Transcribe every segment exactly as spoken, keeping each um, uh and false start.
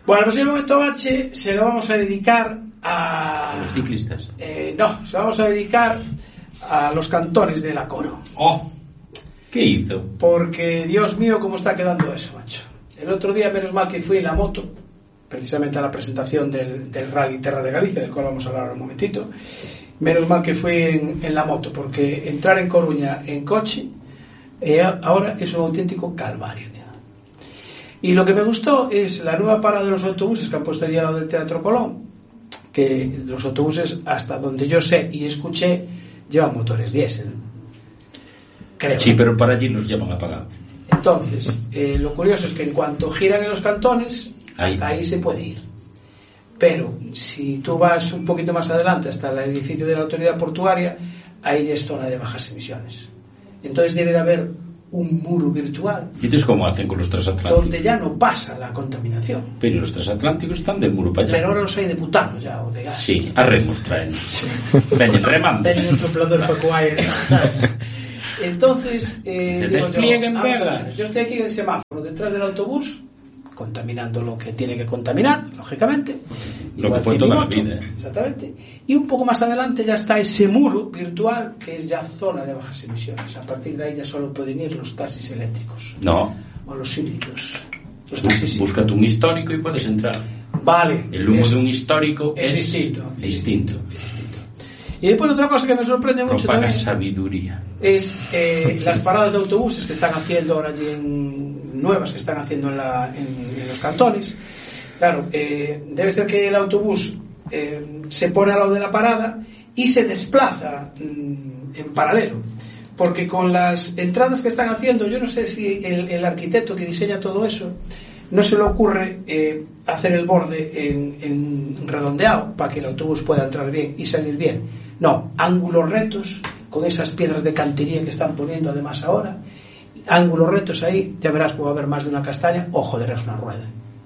Bueno, pues el momento bache se lo vamos a dedicar a... ¿A los ciclistas? Eh, no, se lo vamos a dedicar a los cantones de la Coro. ¡Oh! ¿Qué hizo? Porque, Dios mío, cómo está quedando eso, macho. El otro día, menos mal que fui en la moto, precisamente a la presentación del, del Rally Terra de Galicia, del cual vamos a hablar ahora un momentito. Menos mal que fui en, en la moto, porque entrar en Coruña en coche eh, ahora es un auténtico calvario. Y lo que me gustó es la nueva parada de los autobuses que han puesto allí al lado del Teatro Colón, que los autobuses, hasta donde yo sé y escuché, llevan motores diésel. Creo. Sí, pero para allí los llevan apagados. Entonces, eh, lo curioso es que en cuanto giran en los cantones, ahí. hasta ahí se puede ir. Pero si tú vas un poquito más adelante hasta el edificio de la autoridad portuaria, ahí ya es zona de bajas emisiones. Entonces debe de haber un muro virtual. ¿Y entonces cómo hacen con los transatlánticos? Donde ya no pasa la contaminación. Pero los transatlánticos están del muro para allá. Pero ahora los hay de butano ya, o de gas. Sí, a remos traen. Sí. Veñen, remando. Teñen un soplador para coaire. Entonces, eh, digo yo, vamos a ver, yo estoy aquí en el semáforo, detrás del autobús, contaminando lo que tiene que contaminar, lógicamente. Lo que fue toda la vida. Exactamente. Y un poco más adelante ya está ese muro virtual que es ya zona de bajas emisiones. A partir de ahí ya solo pueden ir los taxis eléctricos. No. O los híbridos. Los taxis. Búscate un histórico y puedes entrar. Vale. El humo es, de un histórico es, es distinto. Es distinto. Es distinto. Y después otra cosa que me sorprende mucho Propaga también sabiduría. Es eh, las paradas de autobuses que están haciendo ahora allí en nuevas que están haciendo en, la, en, en los cantones. Claro, eh, debe ser que el autobús eh, se pone al lado de la parada y se desplaza mm, en paralelo, porque con las entradas que están haciendo, yo no sé si el, el arquitecto que diseña todo eso no se le ocurre eh, hacer el borde en, en redondeado para que el autobús pueda entrar bien y salir bien. No, ángulos rectos con esas piedras de cantería que están poniendo además ahora, ángulos rectos ahí, ya verás que va a haber más de una castaña o joderás una rueda.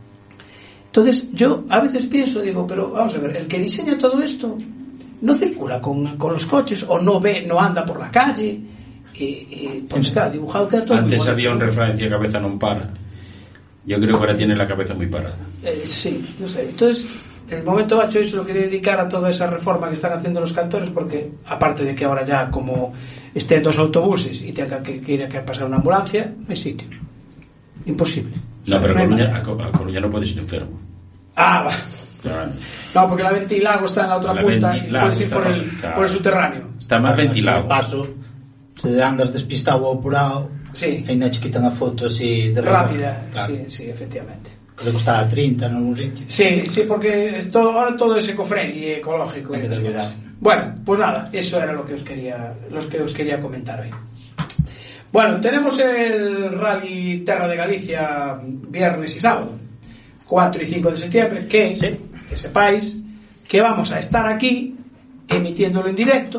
Entonces yo a veces pienso, digo, pero vamos a ver, el que diseña todo esto no circula con, con los coches o no ve, no anda por la calle, y, y, pues claro, dibujado queda todo. Antes había un refrán que cabeza non para. Yo creo que ahora tiene la cabeza muy parada. Eh, sí, no sé. Entonces, el momento bacho yo se lo quería dedicar a toda esa reforma que están haciendo los cantores, porque aparte de que ahora ya como estén dos autobuses y tenga que, que ir a pasar una ambulancia, no hay sitio. Imposible. No, pero a Coruña, a Coruña no puedes ir enfermo. Ah, va. Claro. No, porque la Ventilago está en la otra la punta y puedes ir por el, claro. por el subterráneo. Está más claro, ventilado. Paso, se andas despistado ou apurado, sí. Ainda che quitan a foto así de rápida, claro. sí, sí, efectivamente. Que le costaba treinta en algún sitio. Sí, sí, porque esto, ahora todo es eco-friendly y ecológico. Hay que descuidar. Bueno, pues nada, eso era lo que os quería, los que os quería comentar hoy. Bueno, tenemos el Rally Terra de Galicia viernes y sábado, cuatro y cinco de septiembre, que, sí. que sepáis que vamos a estar aquí emitiéndolo en directo.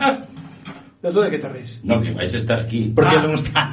¿Pero tú de qué te ríes? No, que vais a estar aquí. Porque ah. no está.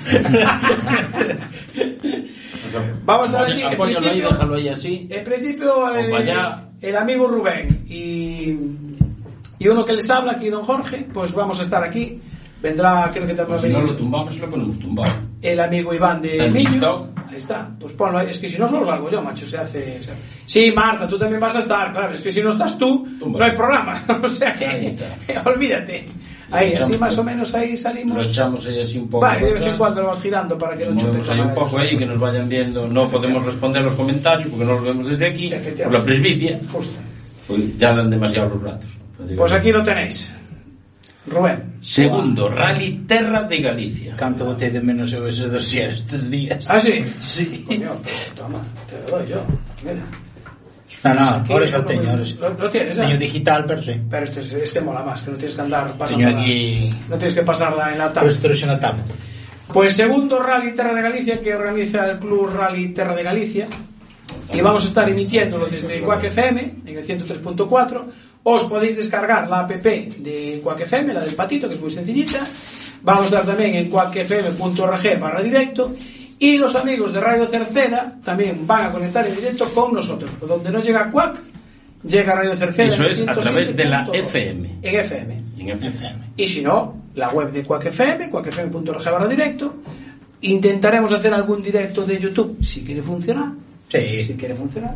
Vamos a estar aquí. En Apóyalo ahí, principio, déjalo ahí así. En principio, el, el amigo Rubén y, y uno que les habla aquí, don Jorge, pues vamos a estar aquí. Vendrá, creo que te va pues a venir. Si no lo tumbamos, lo podemos tumbar. El amigo Iván de Miño. Ahí está, pues ponlo ahí. Es que si no solo lo hago yo, macho, se hace, se hace. Sí, Marta, tú también vas a estar, claro. Es que si no estás tú, Tumba. No hay programa. O sea que, olvídate. Ahí, así echamos, más o menos ahí salimos. Lo echamos ahí así un poco. Vale, de vez en cuando lo vas girando para que no chupes. Hay un poco ahí que nos vayan viendo. No podemos responder los comentarios porque no los vemos desde aquí. Por la presbicia. Justo. Pues ya dan demasiado los brazos. Pues aquí lo tenéis. Rubén. Segundo, Rally Terra de Galicia. Canto botei de menos eu ese dossier estes días. ¿Ah, sí? Sí. Coño, pues, toma, te lo doy yo. Mira. No, no, ahora xa teño. Ahora lo, lo tienes, teño ¿eh? Digital, pero sí. Pero este, este mola más, que no tienes que andar pasando. Teño aquí... No tienes que pasarla en la tablet. Pues en la tablet. Pues segundo Rally Terra de Galicia que organiza el Club Rally Terra de Galicia. Y vamos a estar emitiéndolo desde Quack F M en el ciento tres punto cuatro. Os podéis descargar la app de Quack F M, la del patito, que es muy sencillita. Vamos a estar también en quack f m punto org barra directo. Y los amigos de Radio Cerceda también van a conectar en directo con nosotros. Donde no llega Quack, llega Radio Cerceda. Eso es a través de la F M. En F M. En F M. Y si no, la web de Quack F M, quack f m punto org barra directo. Intentaremos hacer algún directo de YouTube, si quiere funcionar. Sí. Si quiere funcionar.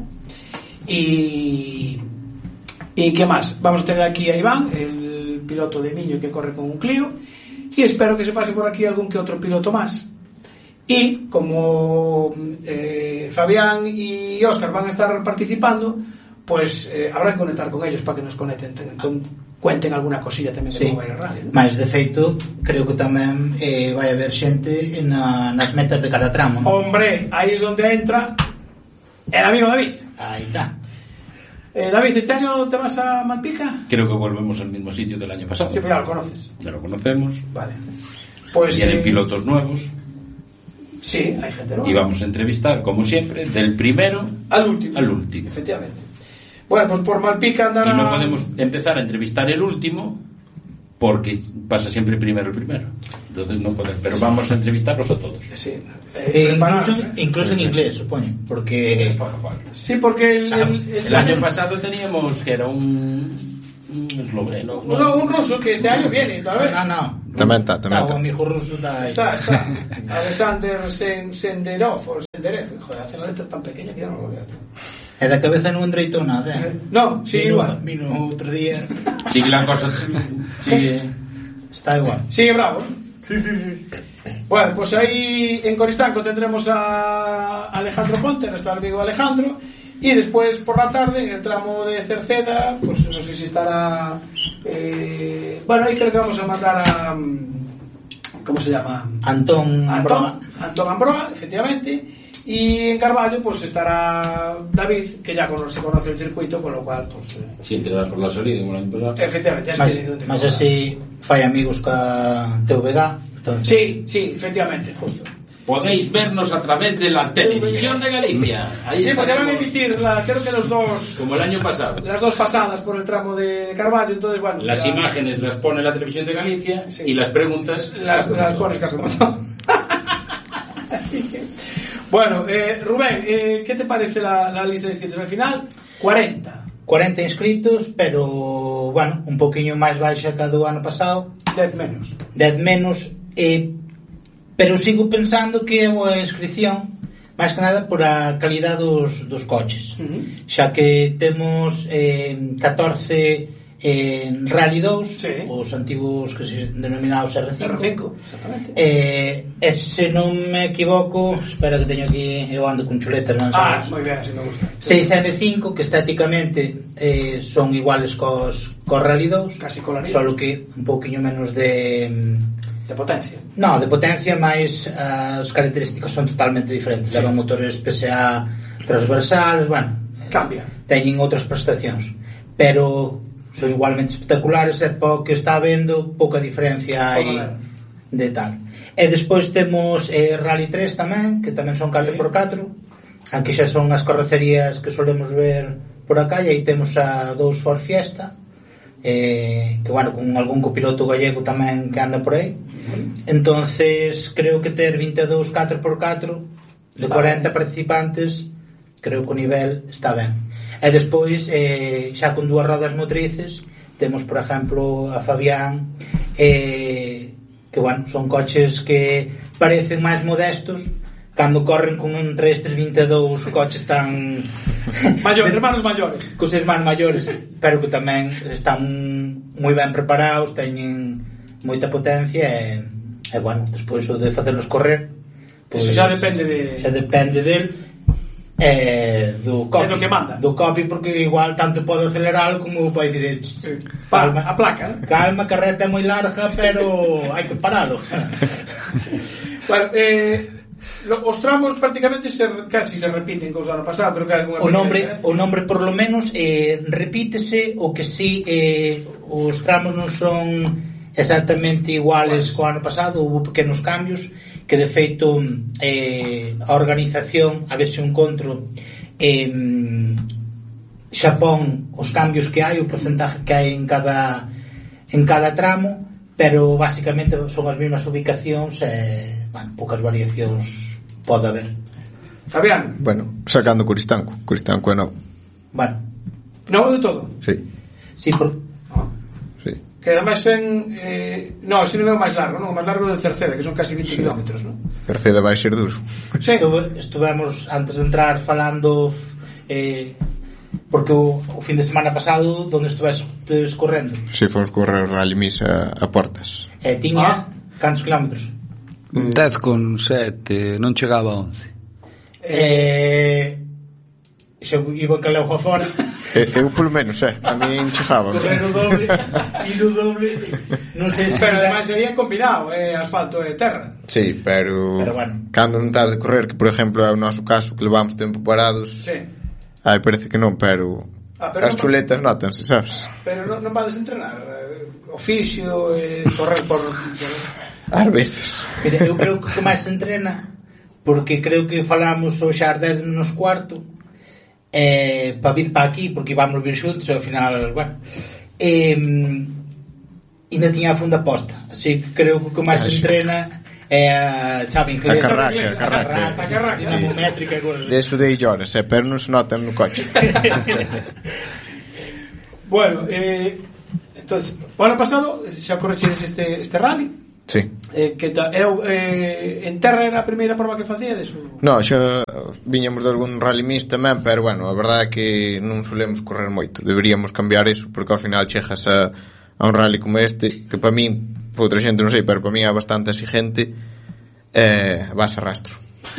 Y... ¿Y qué más? Vamos a tener aquí a Iván, el piloto de Miño que corre con un Clio, y espero que se pase por aquí algún que otro piloto más. Y como eh, Fabián y Óscar van a estar participando, pues eh, habrá que conectar con ellos para que nos conecten, ten, con, cuenten alguna cosilla tamén de sí. como vai a rally, ¿no? Mais de feito, creo que tamén eh, vai haber xente na, nas metas de cada tramo, ¿no? Hombre, aí es donde entra el amigo David. Aí está. Eh, David, ¿este año te vas a Malpica? Creo que volvemos al mismo sitio del año pasado. Sí, pues ya lo conoces. Ya lo conocemos. Vale. Pues vienen eh, pilotos nuevos. Sí, hay gente nueva. Y vamos a entrevistar, como siempre, del primero al último. Al último. Efectivamente. Bueno, pues por Malpica andará... Y no podemos empezar a entrevistar el último porque pasa siempre primero el primero. Entonces no podemos. Pero vamos a entrevistarlos a todos. Sí. Eh, eh, incluso, incluso en inglés, supongo. Porque... Sí, porque el, el, el, el año pasado teníamos que era un... un esloveno. No, no, un ruso que este año viene, tal vez. No, no. Tamén está, tamén está. está. O amigo ruso está ahí. Está, está. Alexander Sen, Senderov, o Senderev. Joder, hace la letra tan pequeña que ya no lo veo. E da cabeza non enreito nada, eh? No, sí, vino, igual. Vino outro día. Sigue la cosa. Sigue. Está igual. Sigue bravo, ¿eh? Sí, sí, sí. Bueno, pues ahí en Coristanco tendremos a Alejandro Ponte, nuestro amigo Alejandro. Y después por la tarde, en el tramo de Cerceda, pues no sé si estará... Eh, bueno, ahí creo que vamos a mandar a... ¿Cómo se llama? Antón Ambroa. Antón, Antón Ambroa, efectivamente. Y en Carballo pues estará David, que ya se conoce el circuito, con lo cual pues... Eh, si entrarás por la salida, como el año pasado. Efectivamente, ya Mas, mas así fai amigos ca T V G. Entonces... Sí, sí, efectivamente, justo. Podéis vernos a través de la televisión de Galicia. Ahí sí, porque van a estaremos, emitir, la, creo que los dos... como el año pasado. Las dos pasadas por el tramo de Carballo, entonces bueno... Las ya, imágenes las pone la televisión de Galicia, sí. Y las preguntas... Las, las pones casi como son. Así que... Bueno, eh, Rubén, eh, ¿qué te parece la, la lista de inscritos? Al final, cuarenta. cuarenta inscritos, pero, bueno, un poquinho máis baixa que a do ano pasado. dez menos. dez menos, eh, pero sigo pensando que é boa inscripción, máis que nada por a calidad dos, dos coches. Uh-huh. Xa que temos eh, catorce en Rally dous, sí. Os antigos que se denominados R cinco. R cinco, exactamente. Eh, e se non me equivoco, espera que teño aquí, eu ando con chuletas, non Ah, sabes? moi ben, así me gusta. seis N cinco, que estéticamente eh, son iguales cos, cos Rally dous, casi colaría, solo que un pouquiño menos de... de potencia. No, de potencia, máis as características son totalmente diferentes. Sí. Levan motores P S A transversales, bueno, cambia. Teñen outras prestacións, pero son igualmente espectaculares, e po que está vendo pouca diferencia hai de tal. E despois temos eh, Rally tres tamén, que tamén son catro por catro, aquí xa son as carrocerías que solemos ver por acá, e aí temos a dous Ford Fiesta, eh, que bueno, con algún copiloto gallego tamén que anda por aí. Uh-huh. Entonces creo que ter vinte e dous catro por catro de está cuarenta bien. Participantes, creo que o nivel está ben. E despois, eh, xa con dúas rodas motrices, temos, por exemplo, a Fabián, eh, que, bueno, son coches que parecen máis modestos cando corren con entre estes vinte e dous coches tan... Maiores, hermanos maiores. Cos hermanos maiores, pero que tamén están moi ben preparados, teñen moita potencia e, e bueno, despois o de facerlos correr, pues, eso xa depende de... Xa depende del... Eh, do copy, é do que manda. Do copy, porque igual tanto pode acelerar como o pai direito. Sí. Calma, a placa. Calma, que a reta é moi larga, pero hai que paralo. Bueno, eh, lo, os tramos prácticamente se, casi se repiten co ano pasado, creo que hai alguna o nombre, o nombre por lo menos eh, repítese, o que si eh, os tramos non son exactamente iguales co ano pasado, houve pequenos cambios que de feito eh, a organización, a ver se encontro en Xapón os cambios que hai, o porcentaje que hai en cada en cada tramo, pero basicamente son as mesmas ubicacións e, bueno, poucas variacións pode haber. Fabián. Bueno, sacando Coristanco, Coristanco é novo. Bueno. Novo de todo? Sí. Sí, por... Sí. Que ademais ven eh, no, ese non é o máis largo, non? O máis largo é o de Cerceda, que son casi vinte kilómetros, non? Cerceda vai ser duro. Sí. Estuvemos antes de entrar falando eh, porque o, o fin de semana pasado donde estuves correndo? Si, fomos correr o Rally Misa a Portas. E tiña ah. cantos kilómetros? dez con sete, non chegaba a once. Eh, xa iba que leo fora. E, eu polo menos, eh, a mí chegaba. Correr o doble, e o doble. Non sei se pero además sería combinado, eh, asfalto e terra. Sí, pero, pero bueno. Cando non tarde de correr, que por exemplo é o noso caso, que levamos tempo parados. Sí. Ai, parece que non, pero, ah, pero as non, chuletas notanse, sabes? Pero non, non vades entrenar oficio, eh, correr por... Ás veces. Mira, eu creo que máis se entrena porque creo que falamos o xa ás dez menos cuarto eh, para vir para aquí porque íbamos vir xuntos e ao final, bueno eh, ainda tiña a funda posta, así que creo que o que máis se entrena é a chave inglesa, a carraca, a carraca, a carraca, a métrica e cousas. De eso de illones, eh, pero non se notan no coche. Bueno, eh, entonces, o ano pasado xa correchedes este, este rally. Sí. Eh, que ta, eu, eh, en terra era a primeira prova que facíades? Ou... No, xa viñamos de algún rally mix tamén, pero bueno, a verdade é que non solemos correr moito. Deberíamos cambiar eso, porque ao final chegas a, a un rally como este, que para min, para outra xente non sei, pero para min é bastante exigente, eh, vas a rastro.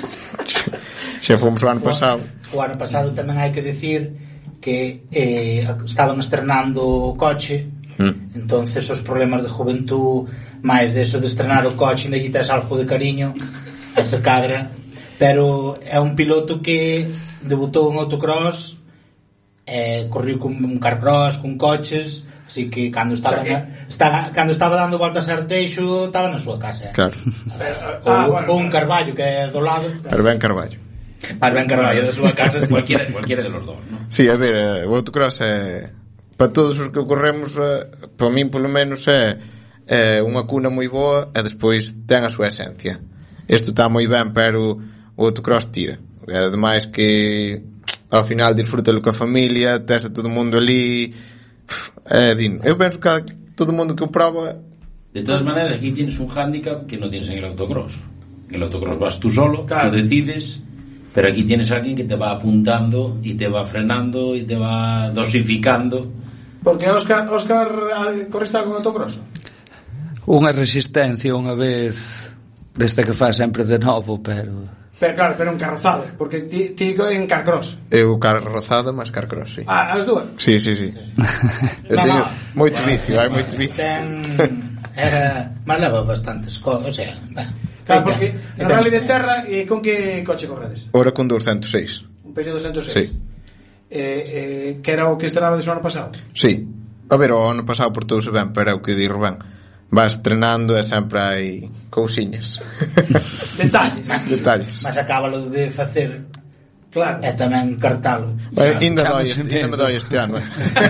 Xa fomos o ano pasado. O ano pasado tamén hai que decir que eh, estaban estrenando o coche, mm. entonces os problemas de juventud máis de eso de estrenar o coche ainda quitas algo de cariño a esa cadra, pero é un piloto que debutou en autocross, eh, corriu con un carcross, con coches, así que cando estaba, o sea, que... estaba cando estaba dando voltas a Arteixo estaba na súa casa, eh. Claro. Pero, ah, ou, bueno, ou un Carballo que é do lado, pero ben Carballo, para ben Carballo da súa casa, cualquiera, cualquiera de los dos, ¿no? Sí, a ver, o autocross é para todos os que corremos, para min polo menos é é unha cuna moi boa e despois ten a súa esencia. Isto está moi ben, pero o autocross tira. E ademais que ao final disfrútalo coa familia, tes a todo o mundo ali, é digno. Eu penso que todo o mundo que o proba. De todas maneras, aquí tienes un hándicap que no tienes en el autocross. En el autocross vas tú solo, claro. Tú decides, pero aquí tienes a alguien que te va apuntando y te va frenando y te va dosificando. Porque Óscar, Óscar correste algo en autocross? Unha resistencia unha vez desde que fa sempre de novo, pero... Pero claro, pero un carrozado, porque ti, ti en carcross. Eu carrozado máis carcross, sí. Ah, as dúas? Sí, sí, sí. Eu no, teño no. moito vicio, hai moito vicio. Ten, era, mas leva bastantes cosas, o sea, bah, claro, porque no rally de terra, eh, con que coche corredes? Ora con doscientos seis. Un Peugeot doscientos seis. Sí. Eh, eh, que era o que estrenaba desde o ano pasado? Sí. A ver, o ano pasado portouse ben, pero é o que di Rubén. Vas estrenando e sempre hai cousiñas. Detalles. Mas Detalles. acábalo de facer, claro. e tamén cartalo. Bueno, ainda doi, ainda me doi este ano.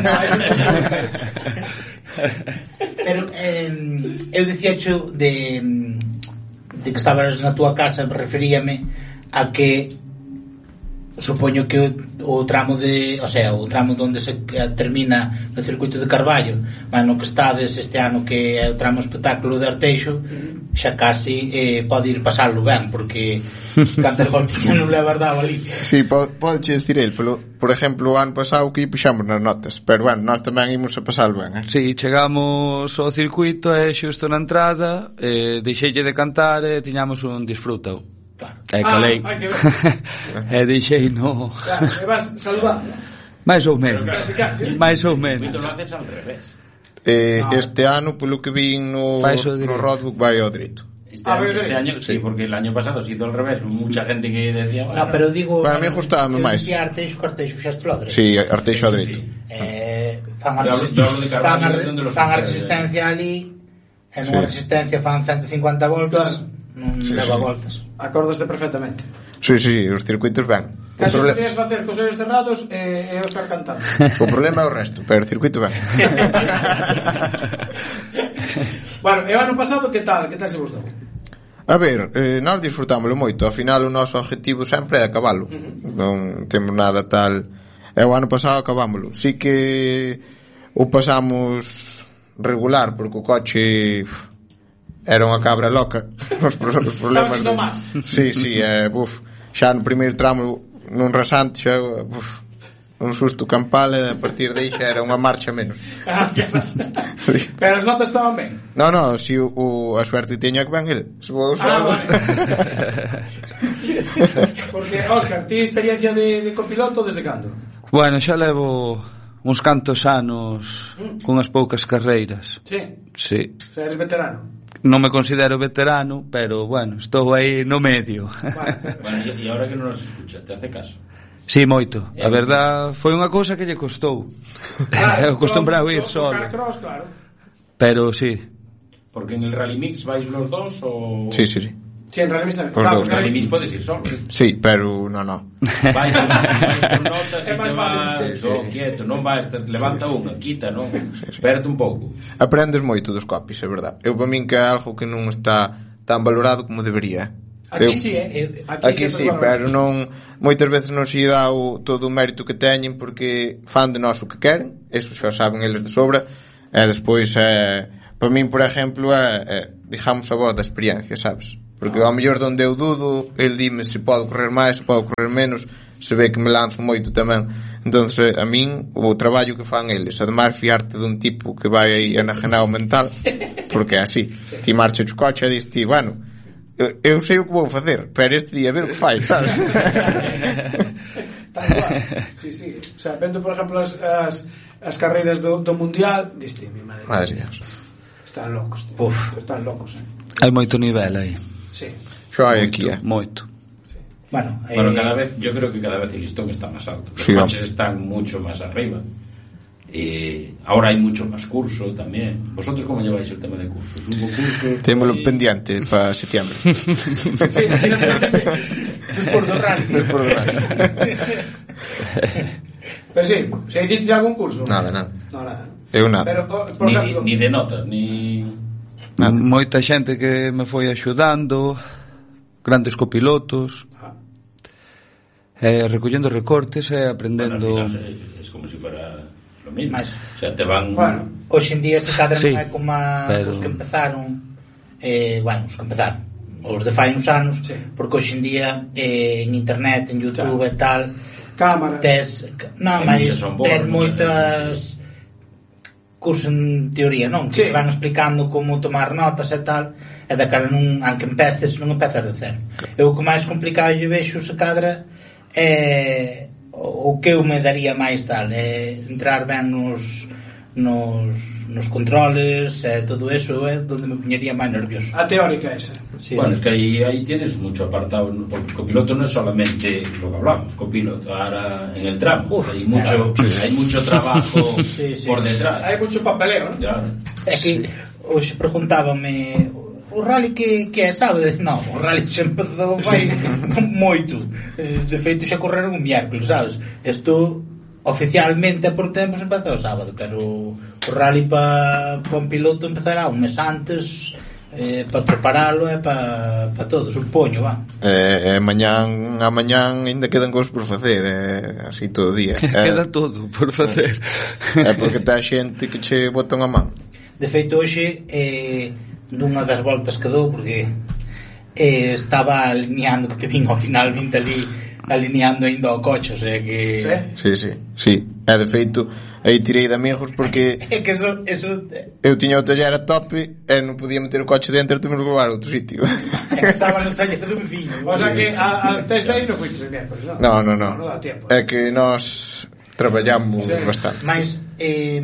Pero eh, eu dicía xo de, de que estabas na túa casa, referíame a que supoño que o, o tramo de, o sea, o tramo onde se termina no circuito de Carballo, mas no que estades este ano que é o tramo espectáculo de Arteixo, xa casi eh, pode ir pasarlo ben, porque cantas voltas xa non levas dado ali. Sí, pode che dicir el, polo, por exemplo, o ano pasado que puxamos nas notas, pero bueno, nós tamén imos a pasarlo ben, eh? Sí, chegamos ao circuito e xusto na entrada eh, deixeille de cantar e tiñamos un disfrutao. Claro. E calei. Ah, e deixei no... Claro, e vas saludando. Mais ou menos. Casi, casi, eh? Mais ou menos. Tú lo haces al revés. Eh, no. Este ano, polo que vin no, no roadbook, vai ao dereito. Este, ah, año, este año, sí, sí, porque el año pasado se hizo al revés. Mucha gente que decía... Bueno, no, pero digo... Para mí gustábame máis. Eu dicía Arteixo, que Arteixo fixaste lo dereito. Sí, Arteixo ao dereito. Sí, sí. Eh, fan a, yo hablo, yo hablo de Carvalho, fan a, fan a resistencia ali, en unha sí. resistencia fan ciento cincuenta voltas, non sí, leva sí. voltas. Acordaste perfectamente. Sí, sí, os circuitos ben. Casi prole... que tienes facer cos ollos cerrados e eh, Óscar cantando. O problema é o resto, pero o circuito ben. Bueno, e o ano pasado que tal? Que tal se vos dou? A ver, eh, nós disfrutámoslo moito. Ao final o noso objetivo sempre é acabalo. Uh-huh. Non temos nada tal. E o ano pasado acabámoslo. Si que o pasamos regular, porque o coche uf, era unha cabra loca. Os, os problemas Estaba mal. Sí, sí, eh, uf, xa no primeiro tramo nun rasante xa uf, un susto campal e a partir de aí xa era unha marcha menos. Pero as notas estaban ben. No, no, si o, o a suerte teña que ben el. Se vou Ah, vale. Porque, Óscar, ti experiencia de, de copiloto desde cando? Bueno, xa levo uns cantos anos Mm. cunhas poucas carreiras. Sí. Sí. O sea, eres veterano. Non me considero veterano, pero bueno, estou aí no medio. Vale. Bueno, e ahora que non nos escucha, te hace caso? Sí, moito. A verdad, foi unha cousa que lle costou. Claro, Eu acostumbrado a ir pro- pro solo. Carcross, claro. Pero sí. Porque en el Rally Mix vais los dos o... Sí, sí, sí. Sí, en Rally Mix tamén. Os Claro, dous, En porque Rally Rally Mix puedes ir solo. Sí, pero no, no. Vais, vais con notas É e máis te fácil, vas sí, sí, oh, sí. quieto, non vais, te levanta unha, quita, non? Espérate un pouco. Aprendes moito dos copies, é verdad. Eu para min que é algo que non está tan valorado como debería. Aquí Eu- sí, eh? Aquí, Aquí sempre sí, valoramos. pero non moitas veces non se dá o, todo o mérito que teñen porque fan de nós o que queren, eso xa saben eles de sobra, e despois eh, para min, por exemplo, é, eh, digamos a voz da experiencia, sabes? Porque ao mellor donde eu dudo, el dime se pode correr máis, se pode correr menos, se ve que me lanzo moito tamén. Entonces, a min, o traballo que fan eles, ademais fiarte dun tipo que vai aí enajenado mental, porque é así, ti marchas o coche e dis ti, bueno, eu, eu sei o que vou facer, pero este día a ver o que fai, sabes? Tal cual. Sí, sí. O sea, vendo, por exemplo, as, as, as carreiras do, do Mundial, diste, mi madre. Madre Dios. Están locos, tío. Uf. Están locos, eh. Hai moito nivel aí. Sí. Xo hai aquí, eh. Moito. Bueno, eh, Bueno, cada vez, yo creo que cada vez el listón está más alto. Los Sí, coches vamos. están mucho más arriba. Y ahora hay mucho más curso también. ¿Vosotros cómo lleváis el tema de cursos? ¿Hubo cursos? Témolo Ahí? pendiente para septiembre. Sí, sí, naturalmente. Por do rally. Por do rally. Pero sí, se hiciste algún curso? Nada, nada. No, nada. Eu nada. Pero, oh, por Ni, ejemplo, ni de notas, ni... Nada. Moita xente que me foi axudando, grandes copilotos, ah, eh, recollendo recortes e Bueno, al aprendendo. final es, es como si fuera lo mismo. Más. O sea, te van... bueno, hoxe en día se cadra Sí, non é como a, pero- os que empezaron eh, bueno, os que empezaron os de fai uns anos, Sí. porque hoxe en día eh, en internet, en YouTube Xa. e tal cámara. tes, non, Hai mas muchas on board, ten mucha moitas gente, cursos en teoría, non? Que Sí. te van explicando como tomar notas e tal, e da cara non, aunque empeces, non empezas de cero. Eu o que máis complicado lle vexo se cadra é o que eu me daría máis tal, é entrar ben nos nos, nos controles e todo eso é donde me poñería máis nervioso. A teórica esa. Sí, Bueno, sí. es que ahí, ahí tienes mucho apartado, ¿no? Porque copiloto no es solamente lo que hablamos, copiloto, ahora en el tramo, Uf, hay mucho, hay mucho trabajo Sí, sí. por detrás. Hai mucho papeleo, ¿no? Ya. É que hoxe preguntábame o rally que, que é sábado? Non, o rally xa empezou vai moito. Eh, De feito xa correron un miércoles, sabes? Isto oficialmente por tempos empezou o sábado, pero o rally para pa un piloto empezará un mes antes, eh, para preparalo e para pa todo, supoño, va. E, e mañán a mañán ainda quedan cousas por facer, é así todo o día. Queda É, todo por facer. é porque tá xente que che botan a man. De feito hoxe eh, nunha das voltas que dou, porque eh, estaba alineando, que te vin ao final vinte ali alineando ainda o coche, o sea que Sí. Sí, sí, sí. E de feito, aí tirei de amigos porque é que eso, eso eu tiña o taller a tope e non podía meter o coche dentro e tuve que levar a outro sitio. é que estaba no taller do veciño. O sea que a- al test day no fuiste el miércoles, ¿no? No, no, no. No da tiempo. É que nós traballamos Sí. bastante. Mais eh,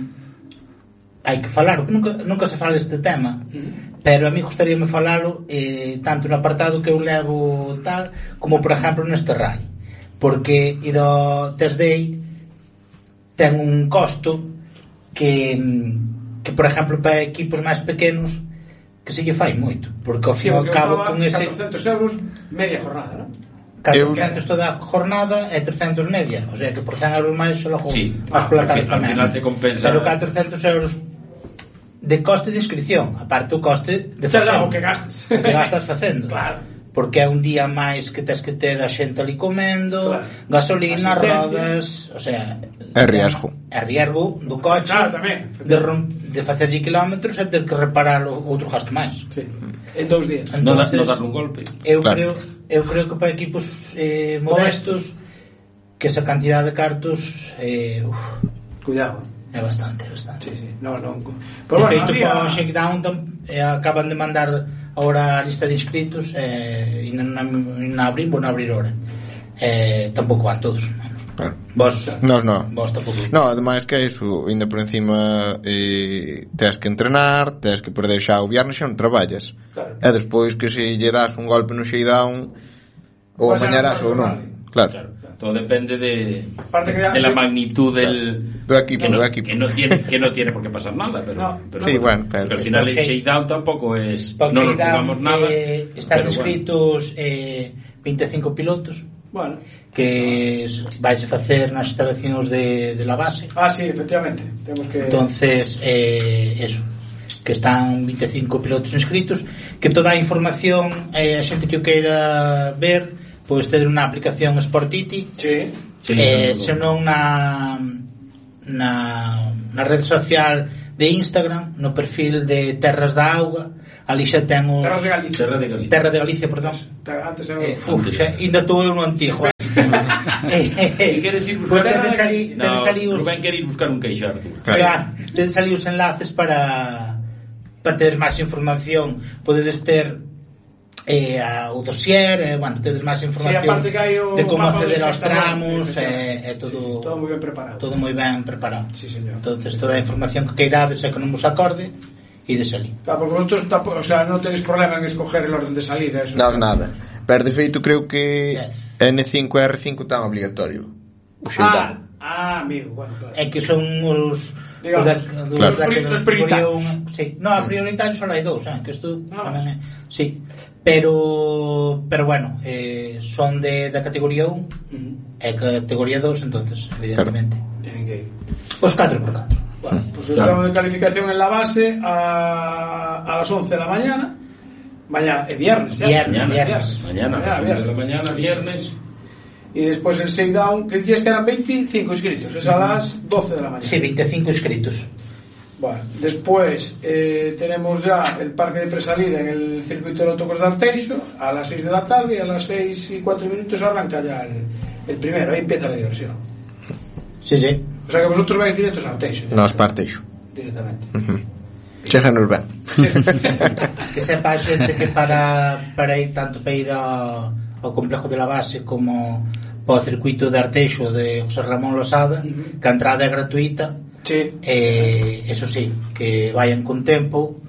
hai que falar, nunca, nunca se fala este tema, pero a mí gustaríame falalo eh, tanto no apartado que eu levo tal, como por exemplo neste rally, porque ir ao test day ten un costo que que por exemplo para equipos máis pequenos que se lle fai moito, porque ao Sí, fin e ao porque cabo costaba con ese catorcentos euros media jornada, ¿no? catorcentos toda a jornada e trescentos media, o sea que por cen euros máis se logo Sí, vas ah, pola al tarde fin- al tamén, final ¿no? te compensa. Pero catorcentos euros de coste de inscripción, aparte o coste de O sea, facendo. o que gastes. O que gastas facendo. Claro. porque é un día máis que tes que ter a xente ali comendo, claro. gasolina, Asistencia. rodas, o sea, É riesgo. é riesgo do coche, Claro, tamén. de, rom- de facerlle kilómetros e ter que reparar o- outro gasto máis. Sí. En dous días. No, da, Entonces, no darle un golpe. eu Claro. creo eu creo que para equipos eh, modestos que esa cantidad de cartos eh, uf, Cuidado. é bastante, é bastante. Sí, sí. No, no. De Pero bueno, feito, había... para o Shakedown tam- eh, acaban de mandar ahora a lista de inscritos e eh, ainda non non abrir, vou non abrir ahora. Eh, tampouco van todos. Claro. Vos, Nos no. vos tampouco. No, ademais que iso, ainda por encima eh, tes que entrenar, tes que perder xa o viernes xa non traballas. Claro. E despois que se lle das un golpe no Shakedown ou Pois amañarás era ou non. personal. Claro. Claro, todo depende de, Aparte que ya- de la sí. magnitud del Do equipo, que no, do equipo. que no tiene que no tiene por qué pasar nada, pero, No, pero sí, bueno, pero- al final el Porque- shakedown tampoco es Para o no nos Shakedown, jugamos nada. eh, están pero bueno. inscritos eh, veinticinco pilotos Bueno. que vais a facer nas instalacións de, de la base. Ah, sí, efectivamente. Tenemos que... Entonces, eh, eso, que están veinticinco pilotos inscritos, que toda a información, eh, a xente que o queira ver, pois ter unha aplicación Sportity, Sí. Sí, eh, no, no, no. senón na, na, na rede social de Instagram, no perfil de Terras da Auga, ali xa ten os... Terras de Galicia. Terra de Galicia. Terra de Galicia, perdón. Antes era... Eh, uf, xa, ainda estou eu no antigo. ¿Y quieres ir Pues buscar? tedes ali, No, tedes ali os... Rubén quiere ir buscar un queixo, Artur. Claro. Claro, tedes ali os enlaces para para ter máis información. Podedes ter eh, a, o dossier, eh, bueno, tedes máis información Sí, aparte que hai o de como mapa do acceder aos espectador, tramos, efectivamente. é eh, eh, todo Todo moi ben preparado. todo moi ben preparado. Sí, señor. Entonces toda a información que queirades e que non vos acorde, ides ali. Claro, porque vosotros tampo- o sea, non tenéis problema en escoger el orden de salida, eso. Nos nada. Pero de feito creo que Yes. N cinco e R cinco tan obligatorio. O Ah, Shakedown. ah, amigo, bueno, claro. É que son os Digamos, os da, claro. da Los pri- los prioritarios. categoría un- sí. No, a prioritarios só hai dous, eh, que isto Ah. tamén é. Sí. Pero pero bueno, eh, son de da categoría un Ujú. e categoría dos, entonces, evidentemente. Tienen que ir. Os catro por catro. Bueno, pues el Claro. tramo de calificación en la base a, a las once de la mañana. Mañana, es viernes, ya. Viernes, Mañana, viernes. mañana, a las once de la mañana, viernes. Y después el shakedown, que decías que eran veinticinco inscritos, es a las doce de la mañana. Sí, veinticinco inscritos. Bueno, después eh, tenemos ya el parque de presalida en el circuito de autocross de Arteixo a las seis de la tarde, y a las seis y cuatro minutos arranca ya el, el primero, ahí empieza la diversión. Sí, sí. O sea que vosotros vais directos a Arteixo. ya, Nos parteixo. directamente. Cheganos ben. Que sepa a xente que para, para ir tanto para ir ao, ao complejo de la base como para o circuito de Arteixo de José Ramón Losada, Ujú. que a entrada é gratuita. Sí. Eh, eso sí, que vayan con tempo,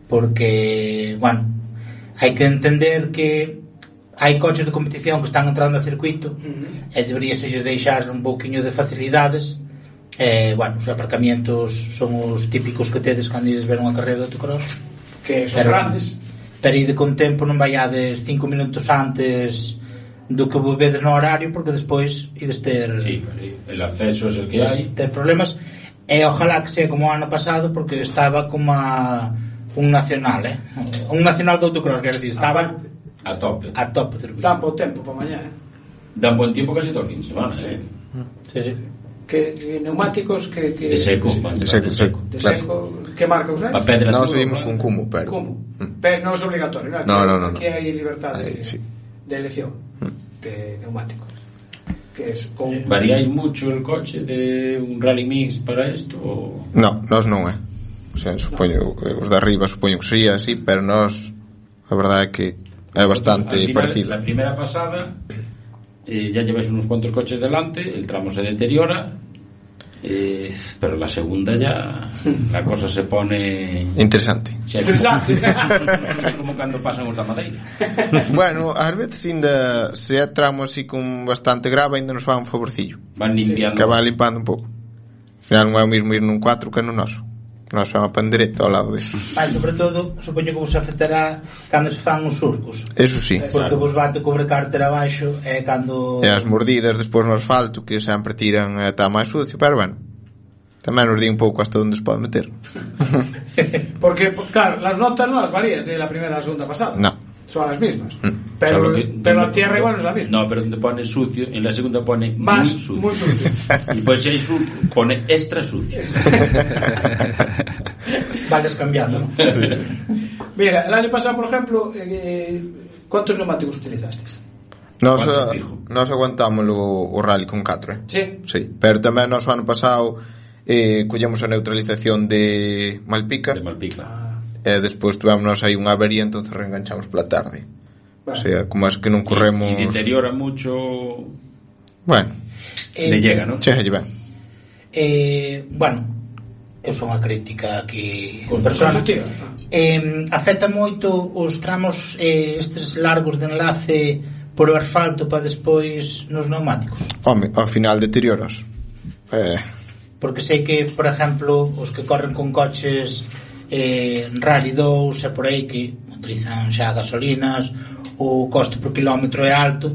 porque, bueno, hai que entender que hai coches de competición que están entrando ao circuito Ujú. e debería se deixar un pouquiño de facilidades. Eh, bueno, os aparcamientos son os típicos que tedes cando ides ver unha carreira de autocross, Que son pero, grandes. pero ide con tempo, non vaiades cinco minutos antes do que vos vedes no horario, porque despois ides ter Sí, el acceso es el que hay. ter problemas. E ojalá que sea como o ano pasado, porque estaba como a un nacional, eh? Un nacional de autocross, quero dicir, estaba A tope. a top do circuito. Dan por tempo para mañana. ¿eh? Dan buen tiempo casi todo el fin de semana, ¿eh? Sí, sí. Que, que neumáticos que, que De seco. De seco, de seco. de Claro. seco, ¿qué marca usáis? Pa pedra Nós duro, seguimos ¿no? con Cumo, pero ¿Cómo? Mm. Pero no es obligatorio, ¿no? Aquí, No, no, no, aquí no. hay libertad de, Ahí, sí. de elección de neumáticos. Que es con... ¿Variáis mucho el coche de un rally mix para esto? O... No, nós non é. O sea, supoño, os de arriba supoño que sería así, pero nós a verdade é que é bastante Al final, parecido. La primera pasada eh, ya lleváis unos cuantos coches delante, el tramo se deteriora, eh, pero la segunda ya la cosa se pone... Interesante. Sí, es como, como cando pasan os da Madeira. Bueno, ás veces ainda se é tramo así con bastante grave ainda nos fan un favorcillo, Van limpiando. que van limpando un pouco. Al final non é o mesmo ir nun cuatro que no noso. Nós fan a pandereta ao lado disso. Mas, sobre todo, supoño que vos afectará cando se fan os surcos, Eso sí. porque vos bate o cobrecárter abaixo e cando... E as mordidas despois no asfalto que sempre tiran e está máis sucio, pero bueno, tamén nos di un pouco hasta onde se pode meter. Porque, claro, las notas no las varías de la primera a la segunda pasada. No. O son las mismas. Mm. Pero, Solo que pero donde- la tierra igual no es la misma. No, pero donde pone sucio, en la segunda pone Más, muy sucio. muy sucio. Y pues si hay sucio, pone extra sucio. Vales cambiando, ¿no? Mira, el año pasado, por ejemplo, eh, ¿cuántos neumáticos utilizasteis? Nos, ¿Cuánto eh, fijo? nos aguantamos o, o rally con catro, eh? Sí. Sí, pero tamén nos o ano pasado eh, collemos a neutralización de Malpica De Malpica. Ah, e despois tuvémonos aí unha avería, entonces reenganchamos pola tarde. bueno. O sea, como es que non corremos... Y, y deteriora mucho. Bueno, Eh, Le llega, ¿no? chega ben. Eh, bueno, eu son a crítica aquí en Os persona. Constructiva. Eh, afecta moito os tramos eh, estes largos de enlace por o asfalto para despois nos neumáticos. Home, ao final deterioras. Eh, Porque sei que, por exemplo, os que corren con coches eh, Rally dous e por aí que utilizan xa gasolinas, o coste por kilómetro é alto,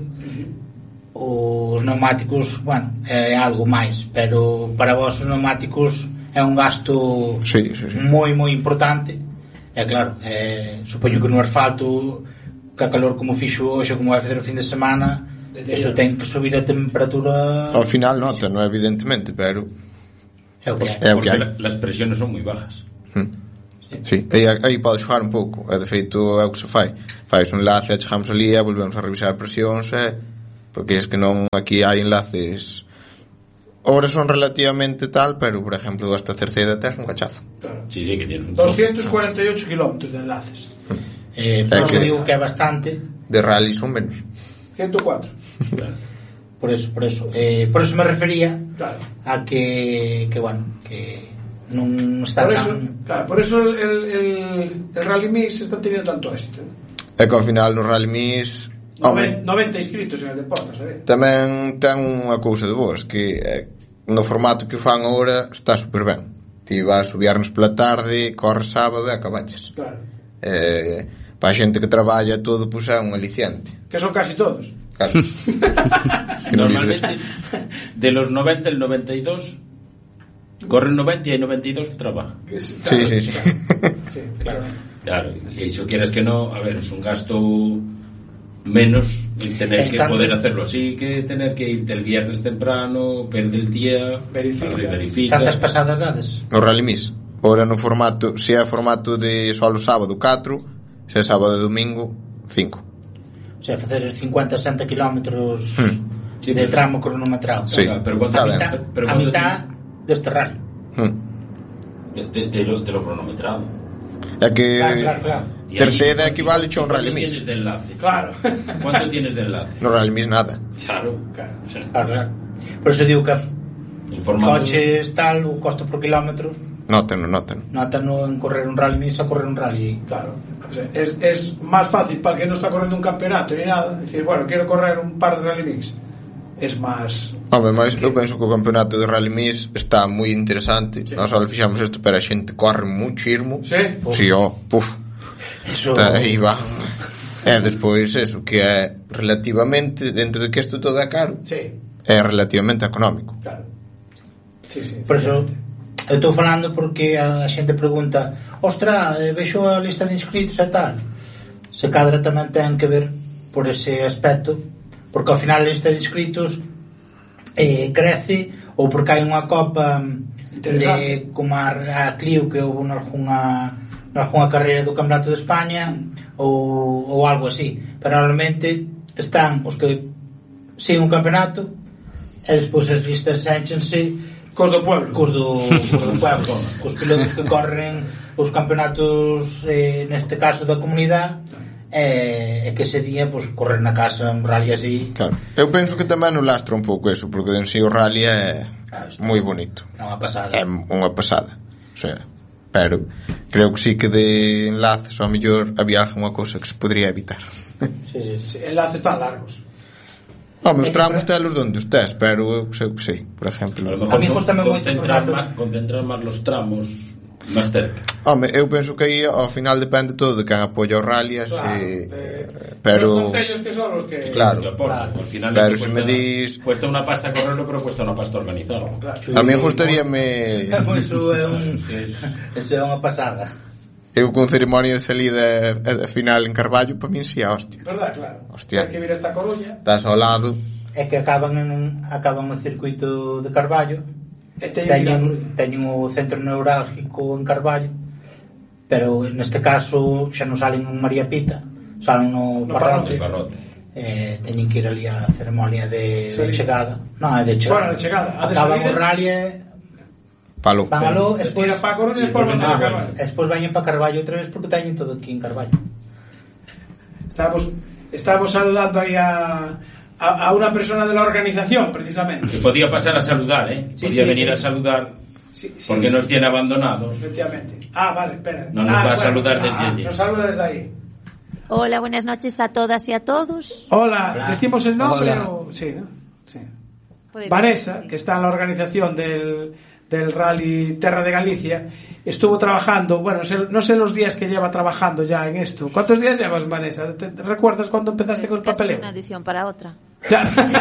os neumáticos, bueno, é algo máis, pero para vos os neumáticos é un gasto Sí, sí, sí. moi moi importante. E claro, eh, supoño que no asfalto, ca calor como fixo hoxe, como vai facer o fin de semana, eso ten que subir a temperatura. ao final nota, non evidentemente, pero... É o que é. É o que Porque hai. la- las presiones son muy bajas. Hmm. Sí, aí, aí podes xogar un pouco. E de feito é o que se fai. Fais un enlace, chegamos ali e volvemos a revisar presións e... porque es que non aquí hai enlaces... Ahora son relativamente tal, pero por exemplo hasta Cerceda tes un cachazo. Claro. Sí, sí, que tienes un doscientos cuarenta y ocho kilómetros de enlaces. Eh, É por eso que- digo que é bastante. De rally son menos. ciento cuatro. Claro. Por eso, por eso. Eh, por eso me refería Claro. a que, que bueno, que non está Por eso, tan... claro, por eso el, el, el, el Rally Mix está teniendo tanto éxito. É que ao final no Rally Mix... Home, noventa inscritos en el deporte, ¿sabes? tamén ten unha cousa de boas, que eh, no formato que o fan agora está super ben. Ti vas o viernes pola tarde, corres sábado e acabaches. Claro. Eh, para a xente que traballa todo, pois é un aliciente. Que son casi todos. Claro. Que non Normalmente, vive- de los noventa, el noventa y dos corren noventa y hay noventa y dos que trabajan. Que es- Sí, sí, sí. Claro, sí, claro. Claro, si eso quieres que no, a ver, es un gasto menos el tener Eh, que tanto- poder hacerlo así que tener que irte el viernes temprano, perder el día, Verifica. claro, y verifica. Tantas pasadas dades. No Rally Mix. Ora no formato, se é formato de solo sábado catro, se é sábado e domingo cinco. O sea, facer cincuenta a sesenta kilómetros Hmm. Sí, de pues- tramo cronometrado. Sí. Claro, pero cuánto- A Está ben. mitad, pero a cuánto mitad deste rally. Hmm. de, de- de lo, de lo cronometrado. É que Claro, claro, claro. Y Cerceda ahí, equivale a un ¿cuánto Rally Mix. tienes de enlace? Claro. ¿Cuánto tienes de enlace? No Rally Mix nada. Claro, Claro. o sea, Claro, claro. Por eso digo que el formato- coches tal, o costo por kilómetro, Nóteno, nóteno. notano en correr un rally mix a correr un rally. Claro. O sea, es, es más fácil para el que no está corriendo un campeonato ni nada. Decir, bueno, quiero correr un par de Rally Mix. Es más. Home, mas eu penso que o campeonato de Rally Mix está moi interesante. Sí. Nós só fixamos isto, pero a xente corre muchísimo. Sí. Si, ó, puf. Eso... Está aí va. E despois eso, que é relativamente, dentro de que isto todo é caro, Sí, é relativamente económico. claro. Sí, sí. Por eso eu estou falando porque a xente pregunta: "Ostra, eh, vexo a lista de inscritos e tal". Se cadra tamén ten que ver por ese aspecto, porque ao final a lista de inscritos eh, crece ou porque hai unha copa Interesante. de como a, a Clio que houve nalgúna nalgúna carreira do Campeonato de España ou, ou algo así, pero normalmente están os que siguen un campeonato e despois as listas énchense Cos do pueblo. cos do, cos do pueblo, cos pilotos que corren os campeonatos eh, neste caso da comunidade e, e que ese día pues, correr na casa un rally así Claro. Eu penso que tamén o lastra un pouco eso, porque en si o rally é Ah, está. moi bonito. é unha pasada. É unha pasada. O sea, pero creo que sí que de enlaces ao mellor había alguna cousa que se podría evitar. Sí, sí, sí. Sí, enlaces tan largos. Home, os tramos telos donde os tes, pero eu sei que sí, por exemplo. A lo A mejor mí gústame moito concentrar o formato. más, concentrar más los tramos más cerca. Home, eu penso que aí ao final depende todo de quen apoia o rally, Claro. así, eh, pero Los concellos que son los que. Claro. Que aportan. Claro. Al final Pero esto si me cuesta, dis- cuesta una pasta correrlo, pero cuesta una pasta organizarlo. Claro. a mí gustaríame Eso é un Es- eso é unha pasada. Eu con ceremonia de salida e de final en Carballo, para min si a hostia. Verdad, claro. Hostia. Hai que vir esta Coruña. Estás ao lado. É que acaban en, acaban no circuito de Carballo. E teñen que ir a Teñen, Coruña. teñen o centro neurálgico en Carballo, pero neste caso xa non salen en María Pita, salen no, No Parrote. Parrote. Eh, teñen que ir ali a ceremonia de, Sí. de chegada. Non, é de chegada. Bueno, de chegada. A de Acaban salida- o rally e Palo. van aló, Se despois tira para Coruña e despois Despois volta a vente a Carballo. despois vañen para Carballo outra vez porque teñen todo aquí en Carballo. Estábamos, estábamos saludando ahí a, a, a una persona de la organización, precisamente. Que podía pasar a saludar, ¿eh? Sí, podía sí, venir sí. a saludar Sí, sí, porque sí. nos tiene abandonados. Efectivamente. Ah, vale, espera. No nos ah, va a saludar desde ah, allí. Nos saluda desde ahí. Hola, buenas noches a todas y a todos. Hola, Hola. ¿decimos el nombre Hola. o...? Sí, ¿no? Sí. Podéis- Vanessa, que está en la organización del, del Rally Terra de Galicia, estuvo trabajando, bueno, no sé, no sé los días que lleva trabajando ya en esto. ¿Cuántos días llevas, Vanessa? ¿Te, te recuerdas cuando empezaste Pues con el casi papeleo? una edición para otra. Ya.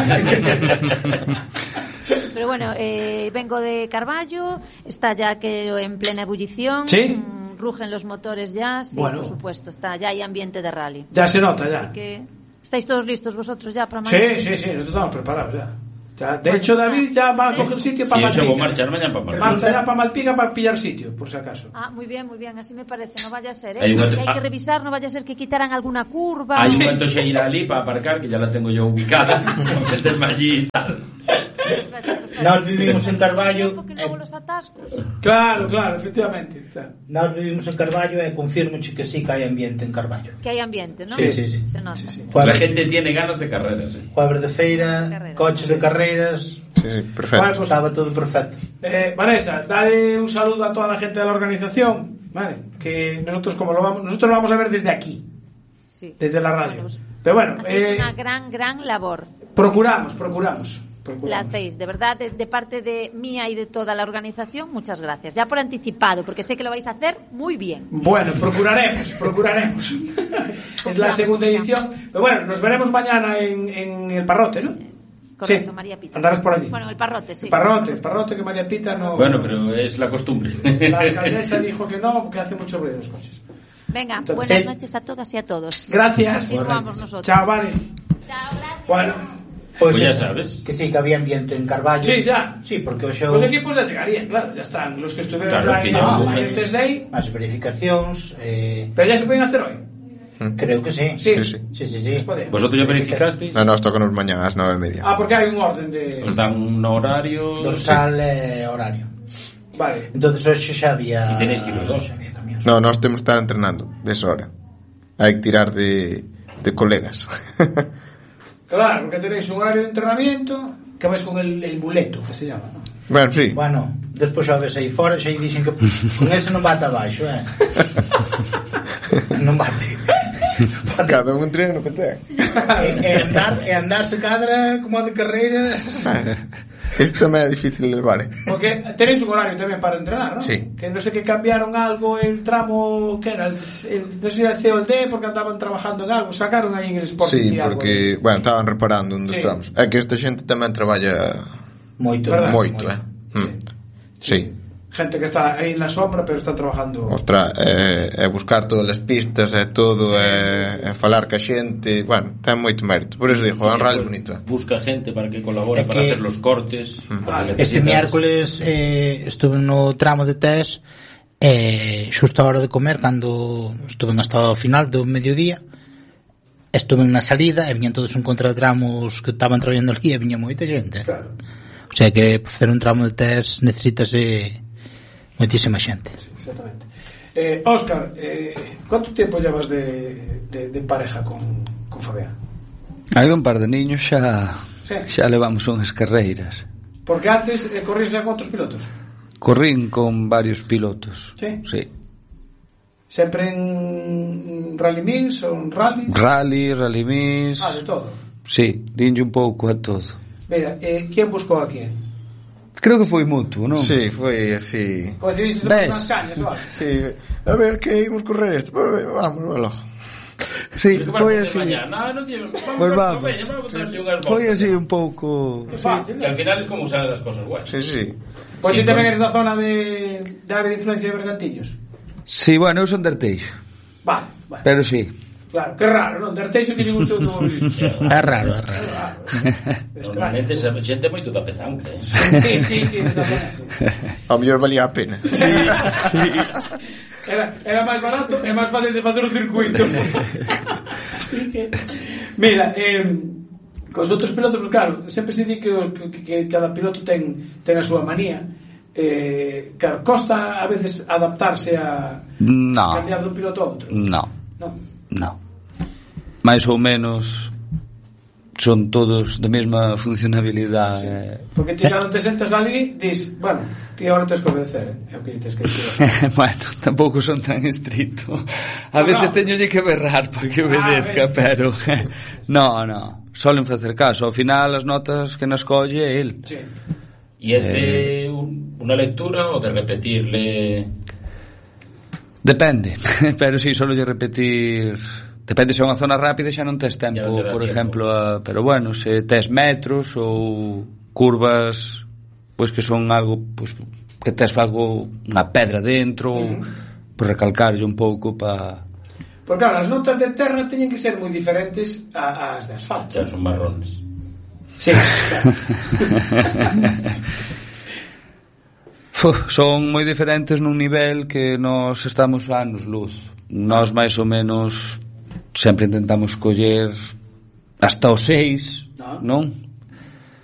Pero bueno, eh, vengo de Carballo, está ya que en plena ebullición. ¿Sí? mm, Rugen los motores ya, sí, Bueno. por supuesto, está ya hay ambiente de rally. Ya se nota, ya. Así que, ¿estáis todos listos vosotros ya para Sí, mañana? sí, sí, nosotros estamos preparados ya. Ya, de hecho, David ya va a coger sitio para Sí, eso Malpica. vou marchar mañá para Malpica. Marcha ya para Malpica para pillar sitio, por si acaso. Ah, muy bien, muy bien, así me parece, no vaya a ser, Hay ¿eh? una- Que hay ah. que revisar, no vaya a ser que quitaran alguna curva. Hay un o- momento xe ir ali para aparcar, que ya la tengo yo ubicada. Meterme allí y tal. Perfecto, perfecto. Nós vivimos en Carballo, Tiempo que luego eh, los atascos. Claro, claro, efectivamente. Claro. nós vivimos en Carballo e confirmo que sí que hai ambiente en Carballo. Que hay ambiente, ¿no? Sí, sí, sí. Se nota. Sí, sí. La Jueves, gente tiene ganas de carreras, eh. jueves de feira, Carreras. coches de carreras, Sí, sí, perfecto. Vale, pues, estaba todo perfecto. eh, Vanessa, dale un saludo a toda la gente de la organización, ¿vale? Que nosotros como lo vamos, nosotros lo vamos a ver desde aquí, Sí. desde la radio. Bueno, pues, Pero bueno, hacéis eh, una gran, gran labor. procuramos, procuramos, La procuramos. hacéis, de verdad, de, de parte de mía y de toda la organización, muchas gracias. Ya por anticipado, porque sé que lo vais a hacer muy bien. Bueno, procuraremos, procuraremos. Es la segunda edición. Pero bueno, nos veremos mañana en, en el Parrote, ¿no? Correcto, Sí, María Pita. andarás por allí. Bueno, el Parrote, sí. El Parrote, el Parrote, que María Pita no... Bueno, pero es la costumbre. La alcaldesa dijo que no, porque hace mucho ruido los coches. Venga, Entonces, buenas sí. noches a todas y a todos. Gracias. Continuamos nosotros. Chao, vale. Chao, gracias. Bueno, Pues ya eso, sabes. Que sí que había ambiente en Carballo. Sí, ya. Sí, porque o show... los equipos ya llegarían, claro, ya están. Los que estuvieron Claro, ya que en ya la hubo- en el test day, As verificacións, eh, pero ya se pueden hacer hoy. creo que sí. Sí, Sí, sí. Sí, sí, sí. Puede. ¿Vosotros ya verificasteis? No, nos toca nos mañá ás nove e media. Ah, porque hay un orden de... Os dan un horario. Dorsal e horario. Vale. Entonces hoxe xa había... E tenéis que ir os dos. xa había camións. No, nós temos que estar entrenando desa hora. Hai que tirar de, de colegas. Claro, porque tenéis un horario de entrenamiento que vais con el, el muleto, que se llama, ¿no? Bueno, sí. Bueno, despois xa ves aí fora, xa aí dixen que con ese non bate abaixo, eh? non bate. Cada un entreno que ten. E, e andar, e andar se cadra como a de carreira. Isto tamén é difícil de levar, eh? Porque tenéis un horario también para entrenar, ¿no? Sí. Que no sé que cambiaron algo el tramo, ¿qué era? El, el, no sé si era el C o el D, porque andaban trabajando en algo. Sacaron aí en el Sporting. Sí, y algo porque, bueno, estaban reparando un dos Sí. tramos. É que esta xente tamén traballa Moito, Verdad. moito, eh? Mm. Sí. Gente que está aí en la sombra, pero está trabajando. Ostras, é, é buscar todas as pistas, é todo, é, é falar ca xente, bueno, ten moito mérito. Por eso digo, é un rally bonito, eh? Busca gente para que colabore, É para que- hacer los cortes. porque Este necesitas- miércoles eh, estuve no tramo de test e eh, xusto a hora de comer, cando estuve hasta o final do mediodía, estuve na salida e viñan todos en contra de tramos que estaban traballando aquí e viña moita xente. Claro. O sea que para facer un tramo de test necesitase moitísima xente. Exactamente. Eh, Óscar, eh, ¿cuánto tiempo llevas de, de, de pareja con, con Fabián? Hai un par de niños xa Sí. xa levamos unhas carreiras. Porque antes eh, corrías ya con otros pilotos. Corrín con varios pilotos. Sí. Sí. Sempre en Rally Mix ou en Rally. Rally, Rally Miss. Ah, de todo. Sí, dinlle un pouco a todo. Mira, eh, ¿quién buscó a quién? Creo que foi mutuo, non? Sí, foi así. ¿Coincidiste ¿Ves? unas cañas o algo? Sí, a ver, que imos correr isto. Vamos, vamos, Sí, Que foi vas así. a mañana. No, no tiene- vamos, Pois vamos, vamos. veña, vamos a botarlle unhas Foi voltas. así un pouco. Qué fácil, Que al ¿no? final es como salen las cosas buenas. Sí, sí. Pues Sí, tú también con- eres da zona de, de área de influencia de Bergantiños. Sí, bueno, eu son de Arteixo. Vale, vale. Pero sí. Claro, que raro, non? De Arteixo que lle gusta o automobilismo. É raro, é raro. Normalmente se xente moito da Pezanca, eh? Sí, sí, sí, exactamente. Ao mellor valía a pena. Sí, sí. Era, era máis barato e máis fácil de facer o circuito. Mira, eh, cos outros pilotos, pues, claro, sempre se di que, que, que cada piloto ten, ten a súa manía. Eh, claro, costa a veces adaptarse a No. cambiar dun piloto a outro. No, No. no. Máis ou menos son todos de mesma funcionabilidade. Sí. Porque ti cando te sentas ali dis, bueno, ti agora tens que obedecer, eh? É o que tens que decir. Bueno, tampouco son tan estricto. A No, veces no. teño que berrar para que obedezca, Ah, pero no, no, solen facer caso. Ao final as notas que nas colle é el. Sí. E é de un, una lectura ou de repetirle? Depende, pero si, sí, solo lle repetir. Depende se é unha zona rápida xa non tes tempo, non te dá por tiempo. exemplo, a, pero bueno, se tes metros ou curvas pois que son algo, pois que tes algo, unha pedra dentro, uh-huh. Por recalcarlle un pouco pa. Porque claro, as notas de terra teñen que ser moi diferentes a- ás de asfalto. Que son marróns. Sí, claro. Uf, son moi diferentes nun nivel que nós estamos anos luz. Nós máis ou menos sempre intentamos coller hasta os seis, No. non?